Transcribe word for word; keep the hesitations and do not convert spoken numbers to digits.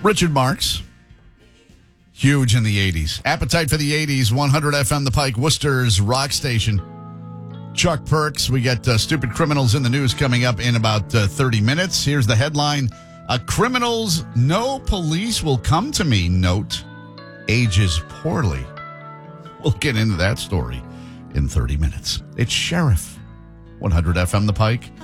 Richard Marx, huge in the eighties. Appetite for the eighties, one hundred F M The Pike, Worcester's rock station. Chuck Perks, we got uh, Stupid Criminals in the News coming up in about uh, thirty minutes. Here's the headline. A criminal's no police will come to me note ages poorly. We'll get into that story in thirty minutes. It's Sheriff, one hundred F M The Pike.